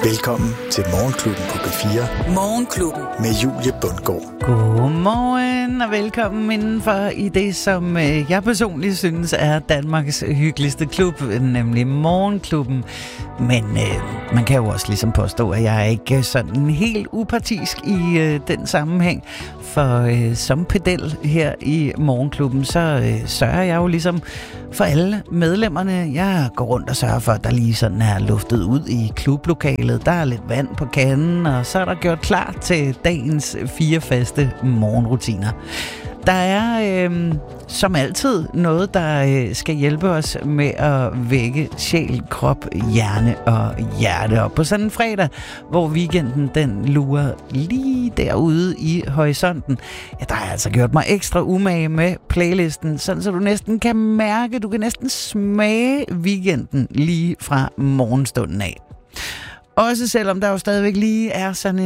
Velkommen til Morgenklubben på P4. Morgenklubben med Julie Bundgaard. Godmorgen og velkommen indenfor i det, som jeg personligt synes er Danmarks hyggeligste klub, nemlig Morgenklubben. Men man kan jo også ligesom påstå, at jeg er ikke sådan helt upartisk i den sammenhæng. For som pedel her i Morgenklubben, så sørger jeg jo ligesom for alle medlemmerne. Jeg går rundt og sørger for, at der lige sådan er luftet ud i klublokalet. Der er lidt vand på kanden, og så er der gjort klar til dagens 4 faste morgenrutiner. Der er som altid noget, der skal hjælpe os med at vække sjæl, krop, hjerne og hjerte op på sådan en fredag, hvor weekenden den lurer lige derude i horisonten. Ja, der har jeg altså gjort mig ekstra umage med playlisten, sådan så du næsten kan mærke, du kan næsten smage weekenden lige fra morgenstunden af. Også selvom der jo stadigvæk lige er sådan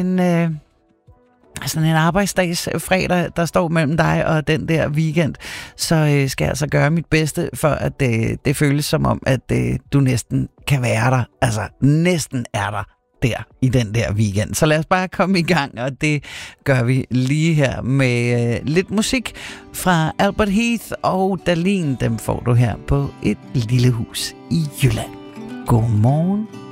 en arbejdsdags fredag, der står mellem dig og den der weekend, så skal jeg altså gøre mit bedste for, at det føles som om, at du næsten kan være der. Altså, næsten er der i den der weekend. Så lad os bare komme i gang, og det gør vi lige her med lidt musik fra Albert Heath og Dahlin. Dem får du her på Et Lille Hus i Jylland. Godmorgen.